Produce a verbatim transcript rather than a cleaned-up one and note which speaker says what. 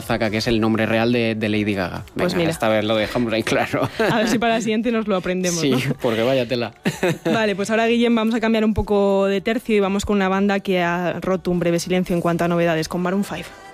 Speaker 1: Gonzaga, que es el nombre real de, de Lady Gaga. Venga,
Speaker 2: Pues mira.
Speaker 1: esta vez lo dejamos ahí claro.
Speaker 2: A ver si para la siguiente nos lo aprendemos,
Speaker 1: Sí,
Speaker 2: ¿no?
Speaker 1: porque vaya tela.
Speaker 2: Vale, pues ahora, Guillem, vamos a cambiar un poco de tercio y vamos con una banda que ha roto un breve silencio en cuanto a novedades, con Maroon cinco.